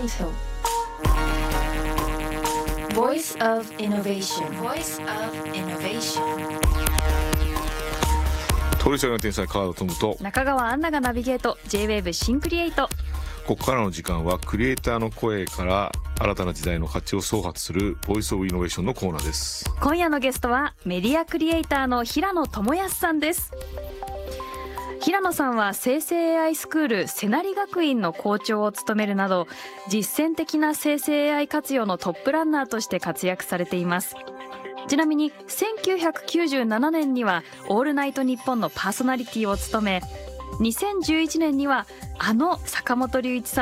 Toronto Voice of Innovation Voice of Innovation 通りすがりの天才川田智と中川アンナがナビゲート J-WAVE 新クリエイト。 ここからの時間はクリエイターの声から新たな時代の価値を創発するボイスオブイノベーションのコーナーです。 今夜のゲストはメディアクリエイターの平野智康さんです。平野さんは生成 AI スクール瀬成学院の校長を務めるなど実践的な生成 AI 活用のトップランナーとして活躍されています。ちなみに1997年にはオールナイトニッポンのパーソナリティを務め、2011年には坂本龍一さん